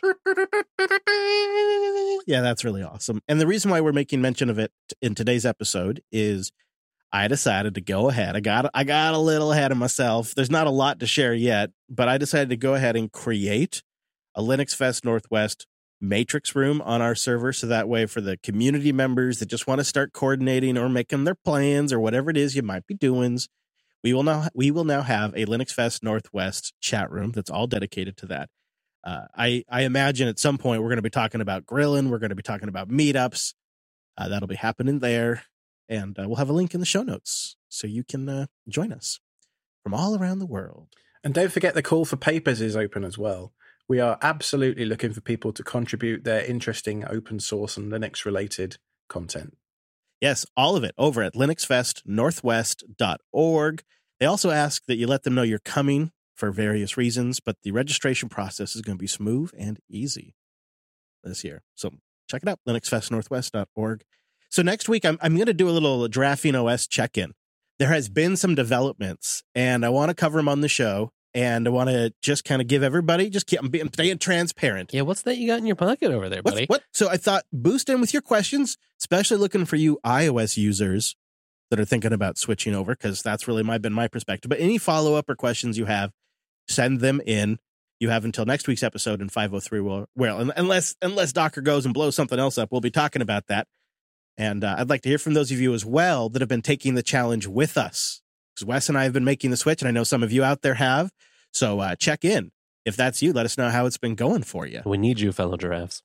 C: Yeah, that's really awesome. And the reason why we're making mention of it in today's episode is I decided to go ahead. I got I got a little ahead of myself. There's not a lot to share yet, but I decided to go ahead and create a Linux Fest Northwest matrix room on our server. So that way for the community members that just want to start coordinating or making their plans or whatever it is you might be doing, we will now we will now have a Linux Fest Northwest chat room that's all dedicated to that. Uh, I, I imagine at some point we're going to be talking about grilling. We're going to be talking about meetups. Uh, that'll be happening there. And uh, we'll have a link in the show notes so you can uh, join us from all around the world.
B: And don't forget the call for papers is open as well. We are absolutely looking for people to contribute their interesting open source and Linux related content.
C: Yes, all of it over at linux fest northwest dot org. They also ask that you let them know you're coming for various reasons, but the registration process is going to be smooth and easy this year. So check it out, linux fest northwest dot org. So next week, I'm, I'm going to do a little Graphene O S check-in. There has been some developments, and I want to cover them on the show, and I want to just kind of give everybody, just keep, I'm being staying transparent.
E: Yeah, what's that you got in your pocket over there,
C: What's,
E: buddy?
C: what? So I thought, boost in with your questions, especially looking for you iOS users that are thinking about switching over, because that's really my been my perspective. But any follow-up or questions you have, send them in. You have until next week's episode in five oh three. Well, well unless unless Docker goes and blows something else up, we'll be talking about that. And uh, I'd like to hear from those of you as well that have been taking the challenge with us. Because Wes and I have been making the switch, and I know some of you out there have. So uh, check in. If that's you, let us know how it's been going for you.
E: We need you, fellow giraffes.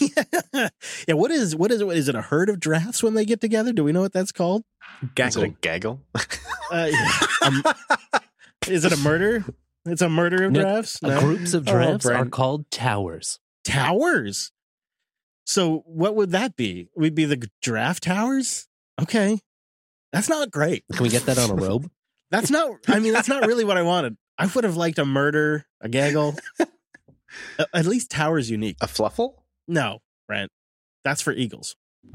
C: Yeah, what is what is it? Is it a herd of giraffes when they get together? Do we know what that's called?
A: Is it a gaggle?
C: Uh, yeah. um, is it a murder? It's a murder of
E: No,
C: giraffes?
E: Uh,
C: No?
E: Groups of
C: Oh,
E: giraffes are
C: Brent.
E: called towers.
C: Towers. So what would that be? We'd be the giraffe towers? Okay. That's not great.
E: Can we get that on a robe?
C: That's not, I mean, that's not really what I wanted. I would have liked a murder, a gaggle. A- At least tower's unique.
A: A fluffle?
C: No, Brent. That's for eagles.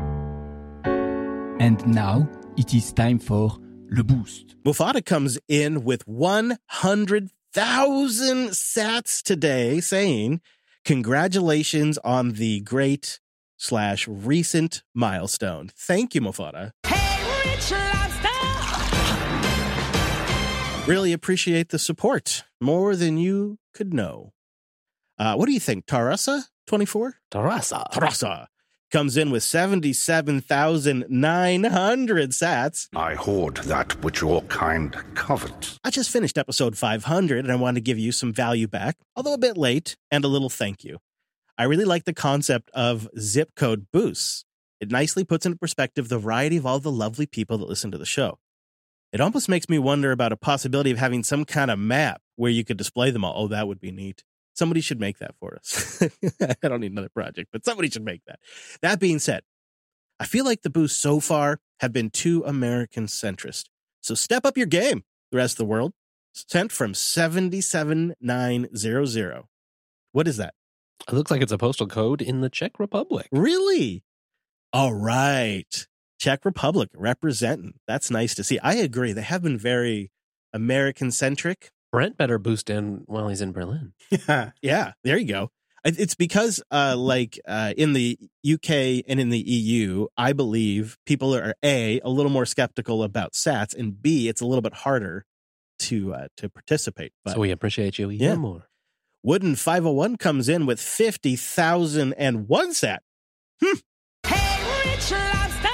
F: And now it is time for Le Boost.
C: Mufata comes in with one hundred thousand sats today saying, congratulations on the great slash recent milestone. Thank you, Mufata.
G: Hey, Rich Lobster!
C: Really appreciate the support. More than you could know. Uh, what do you think? Tarasa twenty-four?
E: Tarasa.
C: Tarasa comes in with seventy-seven thousand nine hundred sats.
H: I hoard that which your kind covet.
C: I just finished episode five hundred and I wanted to give you some value back, although a bit late, and a little thank you. I really like the concept of zip code boosts. It nicely puts into perspective the variety of all the lovely people that listen to the show. It almost makes me wonder about a possibility of having some kind of map where you could display them all. Oh, that would be neat. Somebody should make that for us. I don't need another project, but somebody should make that. That being said, I feel like the boosts so far have been too American centrist. So step up your game, the rest of the world. Sent from seventy-seven nine hundred. What is that?
E: It looks like it's a postal code in the Czech Republic.
C: Really? All right. Czech Republic representing. That's nice to see. I agree. They have been very American centric.
E: Brent better boost in while he's in Berlin.
B: Yeah.
C: Yeah, there you go. It's because, uh, like, uh, in the U K and in the E U, I believe people are A, a little more skeptical about sats, and B, it's a little bit harder to uh, to participate. But
E: So we appreciate you even
C: Yeah.
E: more.
C: Wooden five oh one comes in with fifty thousand one sat. Hmm.
G: Hey, Rich Lobster!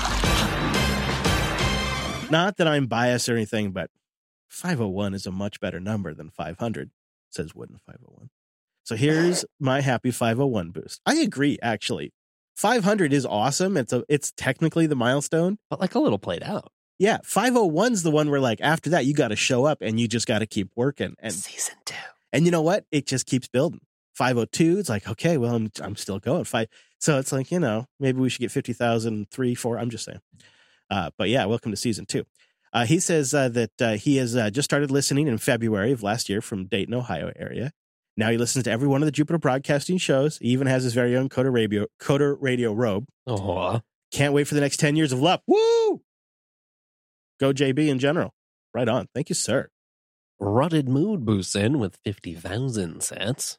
C: Not that I'm biased or anything, but five oh one is a much better number than five hundred, says Wooden five oh one. So here's my happy five oh one boost. I agree, actually. five hundred is awesome. It's a, it's technically the milestone.
E: But like a little played out.
C: Yeah, five oh one's the one where, like, after that, you got to show up and you just got to keep working. And
E: Season two.
C: and you know what? It just keeps building. five oh two, it's like, okay, well, I'm I'm still going. Five, so it's like, you know, maybe we should get fifty thousand, three, four. I'm just saying. Uh, but yeah, welcome to season two. Uh, he says uh, that uh, he has uh, just started listening in February of last year from Dayton, Ohio area. Now he listens to every one of the Jupiter Broadcasting shows. He even has his very own Coder Radio, Coder Radio robe.
E: Oh,
C: Can't wait for the next ten years of L U P. Woo! Go J B in general. Right on. Thank you, sir.
E: Rutted Mood boosts in with fifty thousand sats.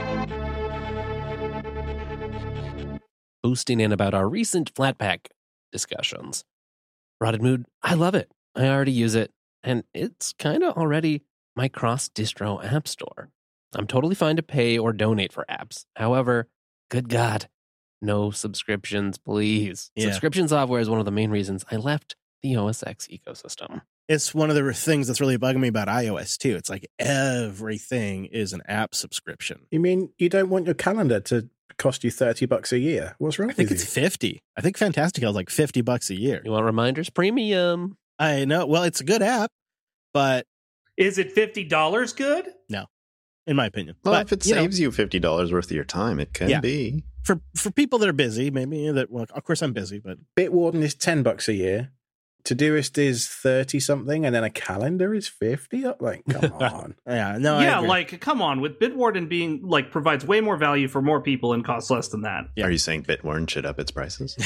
E: Boosting in about our recent Flatpak discussions. Rotted Mood, I love it. I already use it, and it's kind of already my cross-distro app store. I'm totally fine to pay or donate for apps. However, good God, no subscriptions, please.
C: Yeah.
E: Subscription software is one of the main reasons I left the O S X ecosystem.
C: It's one of the things that's really bugging me about iOS too. It's like everything is an app subscription.
B: You mean you don't want your calendar to cost you thirty bucks a year? What's wrong
C: I think
B: with
C: it's
B: you?
C: fifty. I think Fantastical is like fifty bucks a year.
E: You want reminders? Premium.
C: I know. Well, it's a good app, but
D: Is it fifty dollars good?
C: in my opinion,
A: Well,
C: but,
A: if it
C: you know,
A: saves you fifty dollars worth of your time, it can
C: Yeah.
A: be.
C: for for people that are busy, maybe that. Well, of course, I'm busy, but
B: Bitwarden is ten bucks a year. Todoist is thirty something, and then a calendar is fifty. Like, come on.
C: yeah, no, I
D: yeah,
C: agree.
D: like come on, with Bitwarden being like provides way more value for more people and costs less than that.
C: Yeah.
A: Are you saying Bitwarden should up its prices?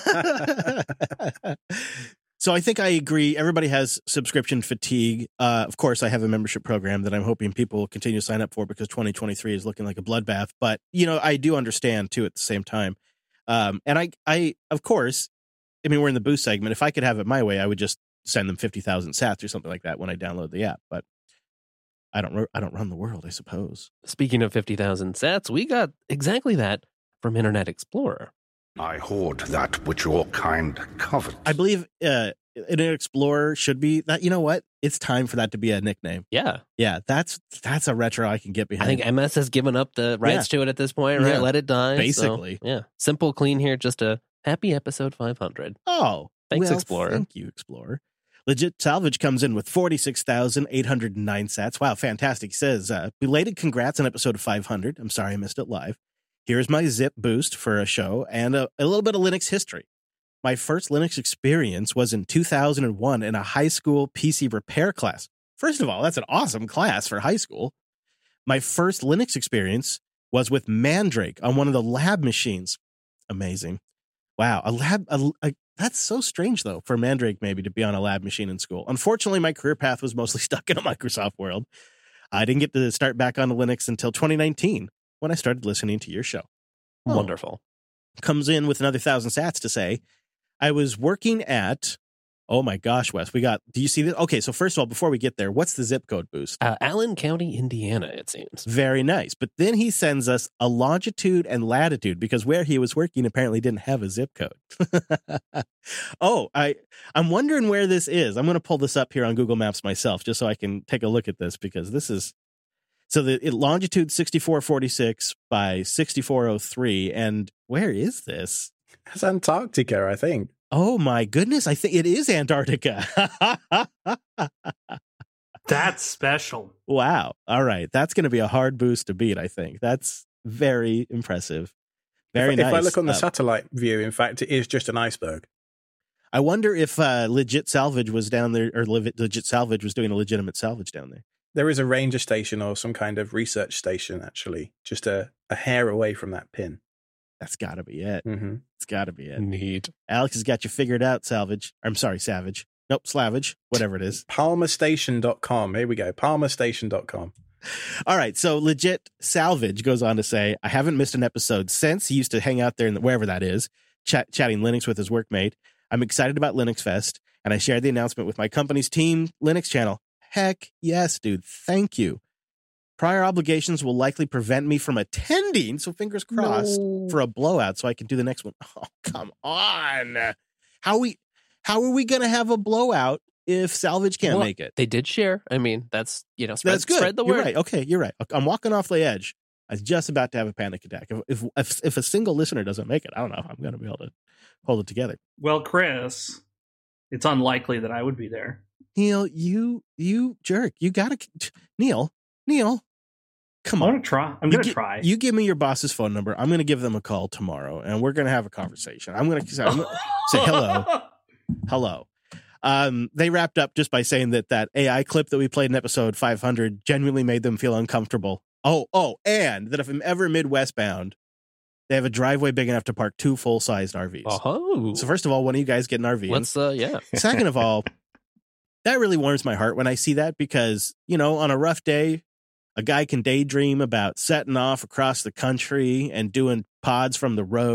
C: So I think I agree. Everybody has subscription fatigue. Uh, of course, I have a membership program that I'm hoping people will continue to sign up for because twenty twenty-three is looking like a bloodbath. But, you know, I do understand, too, at the same time. Um, and I, I, of course, I mean, we're in the boost segment. If I could have it my way, I would just send them fifty thousand sats or something like that when I download the app. But I don't, ru- I don't run the world, I suppose.
E: Speaking of fifty thousand sats, we got exactly that from Internet Explorer.
H: I hoard that which your kind covet.
C: I believe uh, Internet Explorer should be that. You know what? It's time for that to be a nickname.
E: Yeah.
C: Yeah, that's that's a retro I can get
E: I
C: behind.
E: think M S has given up the rights to it at this point, right?
C: Yeah.
E: Let it die. So,
C: Basically.
E: yeah. Simple, clean here. Just a happy episode five hundred.
C: Oh,
E: Thanks,
C: well,
E: Explorer.
C: Thank you, Explorer. Legit Salvage comes in with forty-six thousand eight hundred nine sats. Wow, fantastic. He says, uh, belated congrats on episode five hundred. I'm sorry I missed it live. Here's my zip boost for a show and a, a little bit of Linux history. My first Linux experience was in two thousand one in a high school P C repair class. First of all, that's an awesome class for high school. My first Linux experience was with Mandrake on one of the lab machines. Amazing. Wow, a lab, a, a, that's so strange, though, for Mandrake maybe to be on a lab machine in school. Unfortunately, my career path was mostly stuck in a Microsoft world. I didn't get to start back on Linux until twenty nineteen when I started listening to your show. Oh.
E: Wonderful.
C: Comes in with another thousand sats to say, I was working at, oh my gosh, Wes, we got, do you see this? Okay, so first of all, before we get there, what's the zip code boost?
E: Uh, Allen County, Indiana, it seems.
C: Very nice. But then he sends us a longitude and latitude because where he was working apparently didn't have a zip code. oh, I, I'm wondering where this is. I'm going to pull this up here on Google Maps myself just so I can take a look at this because this is, so the it, longitude sixty-four forty-six by sixty-four oh three. And where is this?
B: It's Antarctica, I think.
C: Oh my goodness. I think it is Antarctica.
D: That's special.
C: Wow. All right. That's going to be a hard boost to beat, I think. That's very impressive. Very
B: if,
C: nice.
B: If I look on the
C: Uh,
B: satellite view, in fact, it is just an iceberg.
C: I wonder if uh, Legit Salvage was down there, or Legit Salvage was doing a legitimate salvage down there.
B: There is a ranger station or some kind of research station, actually, just a, a hair away from that pin.
C: That's got to be it.
B: Mm-hmm.
C: It's got to be it.
E: Neat.
C: Alex has got you figured out, Salvage. I'm sorry, Savage. Nope, Slavage, whatever it is.
B: palmer station dot com. Here we go. palmer station dot com.
C: All right, so Legit Salvage goes on to say, I haven't missed an episode since. He used to hang out there, in the, wherever that is, chat, chatting Linux with his workmate. I'm excited about Linux Fest, and I shared the announcement with my company's Team Linux channel. Heck yes, dude. Thank you. Prior obligations will likely prevent me from attending, so fingers crossed,
B: No.
C: for a blowout so I can do the next one. Oh, come on. How we how are we going to have a blowout if Salvage can't
E: Well,
C: make it?
E: They did share. I mean, that's, you know, spread,
C: That's good.
E: spread the
C: You're
E: word.
C: right. Okay, you're right. I'm walking off the edge. I was just about to have a panic attack. If if if, if a single listener doesn't make it, I don't know how I'm going to be able to hold it together.
D: Well, Chris, it's unlikely that I would be there.
C: Neil, you you jerk. You got to Neil, Neil. Come
D: I'm
C: on.
D: gonna try. I'm
C: You
D: gonna
C: gi-
D: try.
C: You give me your boss's phone number. I'm going to give them a call tomorrow, and we're going to have a conversation. I'm going to say, say hello. Hello. Um, they wrapped up just by saying that that A I clip that we played in episode five hundred genuinely made them feel uncomfortable. Oh, oh, and that if I'm ever Midwest bound, they have a driveway big enough to park two full-sized R Vs.
E: Oh.
C: So first of all, when you guys get an R V?
E: Let's, uh, yeah.
C: Second of all, that really warms my heart when I see that because, you know, on a rough day, a guy can daydream about setting off across the country and doing pods from the road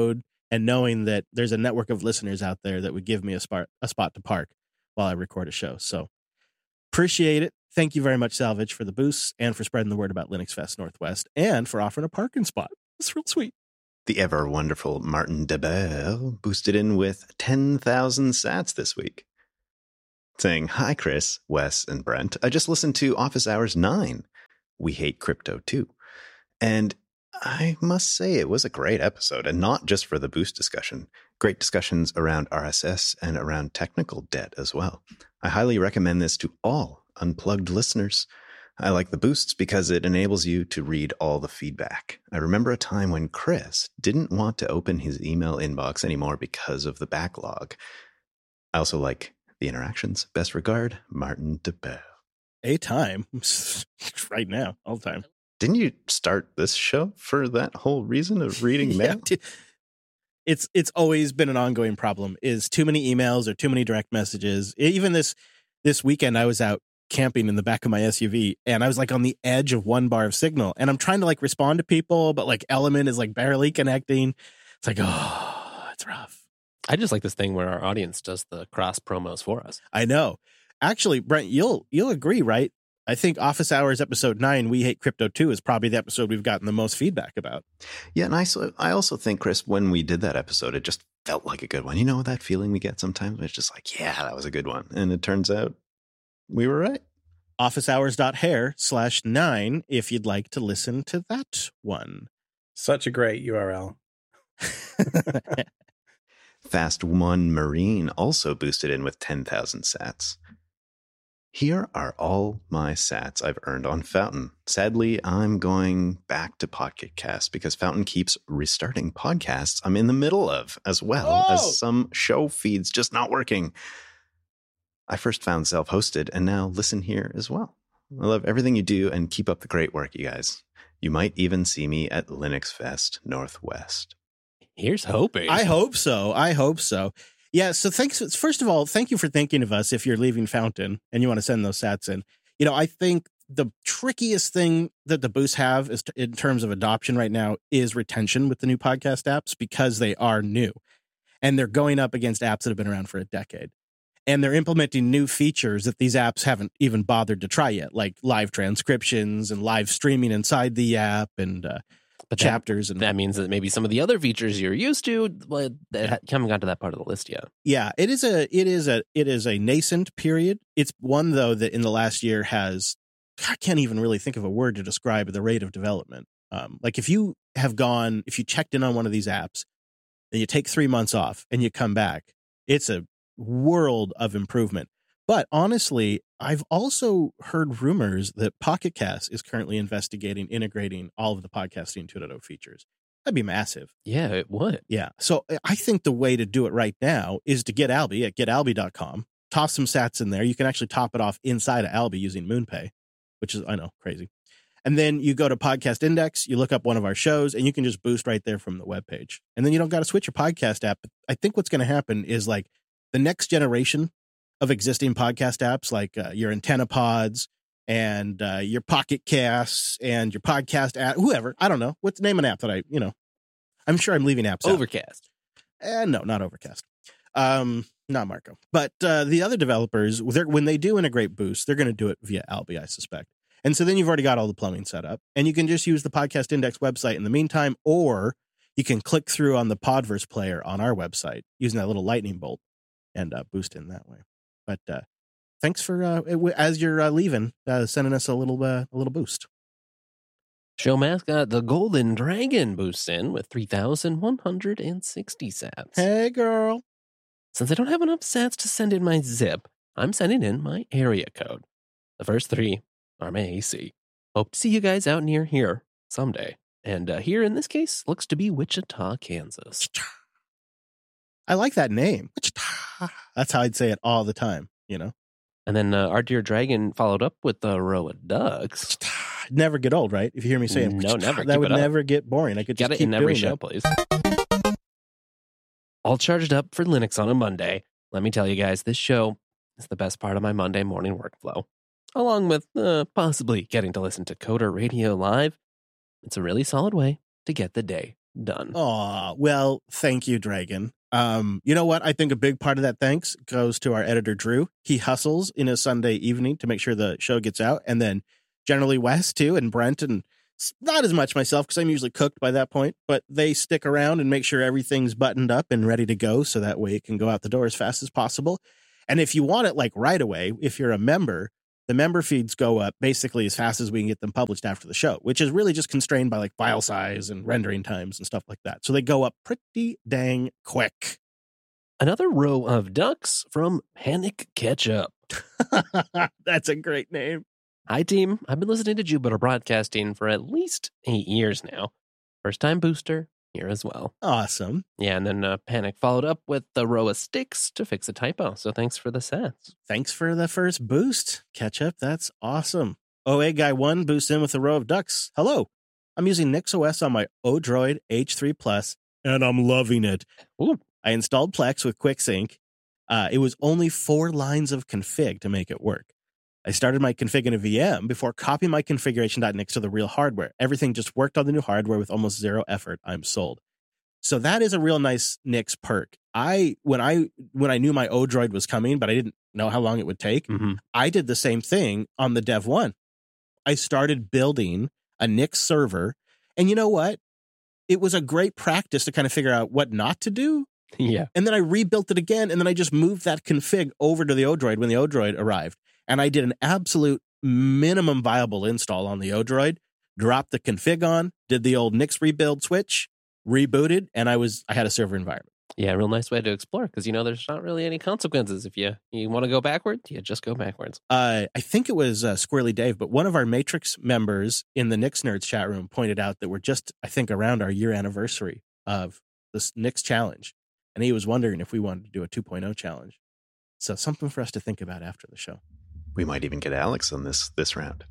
C: and knowing that there's a network of listeners out there that would give me a spot, a spot to park while I record a show. So appreciate it. Thank you very much, Salvage, for the boosts and for spreading the word about Linux Fest Northwest and for offering a parking spot. It's real sweet.
A: The ever wonderful Martin DeBelle boosted in with ten thousand sats this week, saying, "Hi, Chris, Wes, and Brent. I just listened to Office Hours nine. We hate crypto too. And I must say it was a great episode, and not just for the boost discussion. Great discussions around R S S and around technical debt as well. I highly recommend this to all Unplugged listeners. I like the boosts because it enables you to read all the feedback. I remember a time when Chris didn't want to open his email inbox anymore because of the backlog. I also like the interactions. Best regard, Martin DeBelle."
C: A time. Right now. All the time.
A: Didn't you start this show for that whole reason of reading mail?
C: Yeah, it's it's always been an ongoing problem, is too many emails or too many direct messages. Even this this weekend, I was out camping in the back of my S U V, and I was like on the edge of one bar of signal, and I'm trying to like respond to people, but like Element is like barely connecting. It's like, oh, it's rough.
E: I just like this thing where our audience does the cross promos for us.
C: I know. Actually, Brent, you'll you'll agree, right? I think Office Hours episode nine, We Hate Crypto too, is probably the episode we've gotten the most feedback about.
A: Yeah, and I, so, I also think, Chris, when we did that episode, it just felt like a good one. You know that feeling we get sometimes? It's just like, yeah, that was a good one. And it turns out we were right.
C: officehours.hair slash nine if you'd like to listen to that one.
B: Such a great U R L.
A: Fast One Marine also boosted in with ten thousand sats. "Here are all my sats I've earned on Fountain. Sadly, I'm going back to Pocket Cast because Fountain keeps restarting podcasts I'm in the middle of, as well
C: Oh!
A: as some show feeds just not working. I first found self-hosted and now listen here as well. I love everything you do and keep up the great work, you guys. You might even see me at Linux Fest Northwest."
E: Here's hoping.
C: I hope so. I hope so. Yeah, so thanks. First of all, thank you for thinking of us if you're leaving Fountain and you want to send those sats in. You know, I think the trickiest thing that the boosts have is to, in terms of adoption right now is retention with the new podcast apps because they are new. And they're going up against apps that have been around for a decade. And they're implementing new features that these apps haven't even bothered to try yet, like live transcriptions and live streaming inside the app and uh,
E: But
C: chapters.
E: That,
C: and
E: that means that maybe some of the other features you're used to, well, that ha- haven't got to that part of the list yet.
C: Yeah, it is a it is a it is a nascent period. It's one though that in the last year has, I can't even really think of a word to describe the rate of development. Um, like if you have gone, if you checked in on one of these apps, and you take three months off and you come back, it's a world of improvement. But honestly, I've also heard rumors that Pocket Cast is currently investigating integrating all of the podcasting two point oh features. That'd be massive.
E: Yeah, it would.
C: Yeah. So I think the way to do it right now is to get Alby at get alby dot com, toss some sats in there. You can actually top it off inside of Alby using MoonPay, which is, I know, crazy. And then you go to Podcast Index, you look up one of our shows, and you can just boost right there from the webpage. And then you don't got to switch your podcast app. I think what's going to happen is like the next generation of existing podcast apps, like uh, your Antenna Pods and uh, your Pocket Casts and your podcast app, whoever, I don't know. What's the name of an app that I, you know, I'm sure I'm leaving apps out.
E: Overcast.
C: Eh, no, not Overcast. Um, not Marco. But uh, the other developers, when they do integrate Boost, they're going to do it via Alby, I suspect. And so then you've already got all the plumbing set up, and you can just use the Podcast Index website in the meantime, or you can click through on the Podverse player on our website using that little lightning bolt and uh, boost in that way. But uh, thanks for, uh, as you're uh, leaving, uh, sending us a little uh, a little boost.
E: Show mascot, the Golden Dragon, boosts in with three thousand one hundred sixty sats.
C: Hey, girl.
E: Since I don't have enough sats to send in my zip, I'm sending in my area code. The first three are my A C. Hope to see you guys out near here someday. And uh, here, in this case, looks to be Wichita, Kansas.
C: I like that name. That's how I'd say it all the time, you know?
E: And then uh, our dear dragon followed up with a row of ducks.
C: Never get old, right? If you hear me say it,
E: no, never.
C: that
E: Keep
C: would
E: it up.
C: never get boring. I could just
E: Get it
C: keep
E: in every
C: doing
E: show,
C: that.
E: please. All charged up for Linux on a Monday. Let me tell you guys, this show is the best part of my Monday morning workflow. Along with uh, possibly getting to listen to Coder Radio live, it's a really solid way to get the day done.
C: Aw, well, thank you, Dragon. Um, you know what? I think a big part of that thanks goes to our editor, Drew. He hustles in a Sunday evening to make sure the show gets out. And then generally Wes, too, and Brent, and not as much myself because I'm usually cooked by that point, but they stick around and make sure everything's buttoned up and ready to go so that way it can go out the door as fast as possible. And if you want it like right away, if you're a member, the member feeds go up basically as fast as we can get them published after the show, which is really just constrained by like file size and rendering times and stuff like that. So they go up pretty dang quick.
E: Another row of ducks from Panic Ketchup.
C: That's a great name.
E: Hi, team. I've been listening to Jupiter Broadcasting for at least eight years now. First time booster here as well.
C: Awesome.
E: Yeah, and then uh, Panic followed up with the row of sticks to fix a typo. So thanks for the sets.
C: Thanks for the first boost, Ketchup. That's awesome. O A Guy one boosts in with a row of ducks. Hello. I'm using NixOS on my Odroid H three Plus, and I'm loving it.
E: Ooh.
C: I installed Plex with QuickSync. Uh, it was only four lines of config to make it work. I started my config in a V M before copying my configuration.nix to the real hardware. Everything just worked on the new hardware with almost zero effort. I'm sold. So that is a real nice Nix perk. I when I when I knew my Odroid was coming, but I didn't know how long it would take,
E: Mm-hmm.
C: I did the same thing on the Dev one. I started building a Nix server, and you know what? It was a great practice to kind of figure out what not to do.
E: Yeah.
C: And then I rebuilt it again, and then I just moved that config over to the Odroid when the Odroid arrived. And I did an absolute minimum viable install on the Odroid, dropped the config on, did the old Nix rebuild switch, rebooted, and I was I had a server environment.
E: Yeah, real nice way to explore because, you know, there's not really any consequences. If you, you want to go backwards, you just go backwards.
C: Uh, I think it was uh, Squirrely Dave, but one of our Matrix members in the Nix Nerds chat room pointed out that we're just, I think, around our year anniversary of this Nix challenge. And he was wondering if we wanted to do a two point oh challenge. So something for us to think about after the show.
A: We might even get Alex on this this round.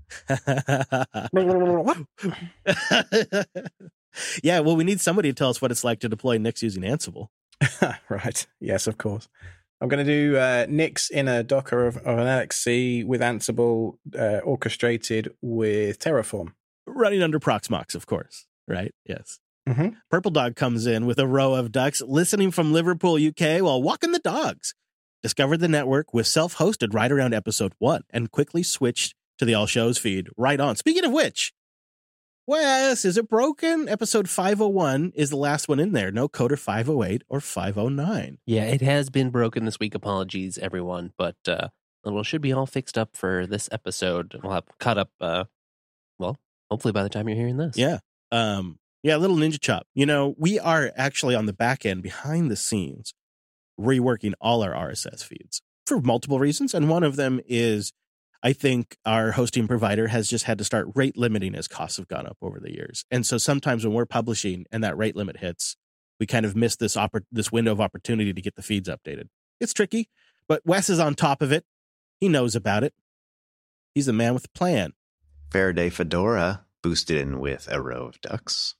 C: Yeah, well, we need somebody to tell us what it's like to deploy Nix using Ansible.
B: Right. Yes, of course. I'm going to do uh, Nix in a Docker of, of an L X C with Ansible uh, orchestrated with Terraform.
C: Running under Proxmox, of course. Right? Yes.
B: Mm-hmm.
C: Purple Dog comes in with a row of ducks listening from Liverpool, U K while walking the dogs. Discovered the network was self-hosted right around episode one and quickly switched to the All Shows feed right on. Speaking of which, Wes, is it broken? Episode five oh one is the last one in there. No Coder five oh eight or five oh nine.
E: Yeah, it has been broken this week. Apologies, everyone. But uh, it should be all fixed up for this episode. We'll have caught up, uh, well, hopefully by the time you're hearing this.
C: Yeah. Um, yeah, little ninja chop. You know, we are actually on the back end behind the scenes reworking all our R S S feeds for multiple reasons. And one of them is I think our hosting provider has just had to start rate limiting as costs have gone up over the years. And so sometimes when we're publishing and that rate limit hits, we kind of miss this oppor- this window of opportunity to get the feeds updated. It's tricky, but Wes is on top of it. He knows about it. He's the man with a plan.
A: Faraday Fedora boosted in with a row of ducks.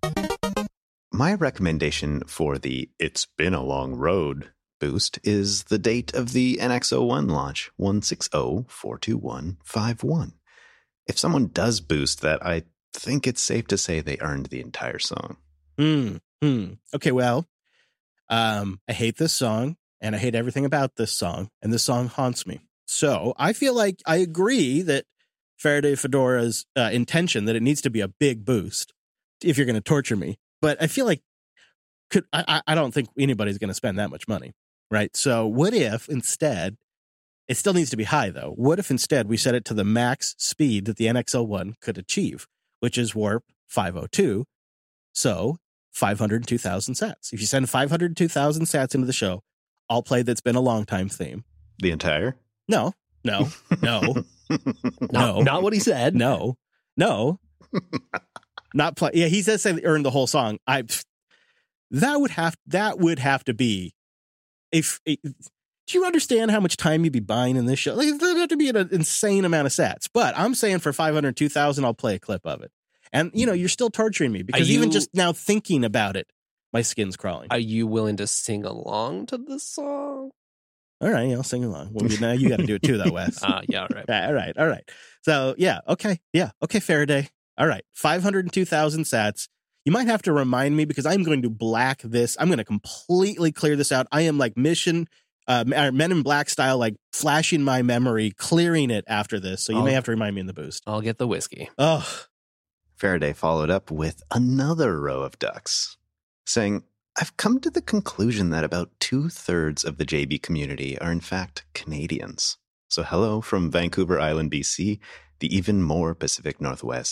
A: My recommendation for the It's Been a Long Road boost is the date of the N X oh one launch, one six zero four two one five one. If someone does boost that, I think it's safe to say they earned the entire song.
C: Hmm. Hmm. Okay, well, um, I hate this song, and I hate everything about this song, and this song haunts me. So I feel like I agree that Faraday Fedora's uh, intention that it needs to be a big boost if you're going to torture me. But I feel like could I, I don't think anybody's going to spend that much money, right? So what if instead, it still needs to be high though. What if instead we set it to the max speed that the N X oh one could achieve, which is warp five oh two. So five hundred two thousand sats. If you send five hundred two thousand sats into the show, I'll play That's Been a Long Time theme.
A: The entire?
C: No, no, no,
E: Not,
C: no,
E: not what he said.
C: no, no. Not play. Yeah, he says they earned the whole song. I that would have that would have to be if. A, do you understand how much time you'd be buying in this show? Like, it'd have to be an insane amount of sats. But I'm saying for five hundred two thousand, I'll play a clip of it. And you know, you're still torturing me because
E: you,
C: even just now thinking about it, my skin's crawling.
E: Are you willing to sing along to this song?
C: All right, I'll sing along. Well, now you got to do it too, though, Wes.
E: Ah, uh, yeah, all right.
C: Yeah, all right, all right. So yeah, okay, yeah, okay, Faraday. All right, five hundred two thousand sats. You might have to remind me because I'm going to black this. I'm going to completely clear this out. I am like mission, uh, Men in Black style, like flashing my memory, clearing it after this. So you
E: I'll,
C: may have to remind me in the boost.
E: I'll get the whiskey.
C: Oh,
A: Faraday followed up with another row of ducks, saying, I've come to the conclusion that about two-thirds of the J B community are in fact Canadians. So hello from Vancouver Island, B C, the even more Pacific Northwest.